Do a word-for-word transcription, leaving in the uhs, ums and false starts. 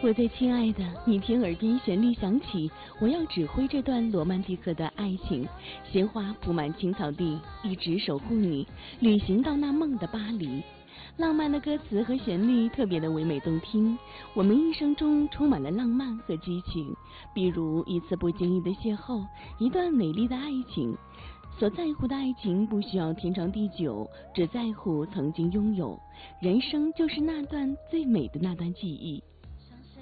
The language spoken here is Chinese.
我最亲爱的，你听耳边旋律响起，我要指挥这段罗曼蒂克的爱情。鲜花铺满青草地，一直守护你，旅行到那梦的巴黎。浪漫的歌词和旋律特别的唯美动听，我们一生中充满了浪漫和激情，比如一次不经意的邂逅，一段美丽的爱情。所在乎的爱情不需要天长地久，只在乎曾经拥有。人生就是那段最美的那段记忆。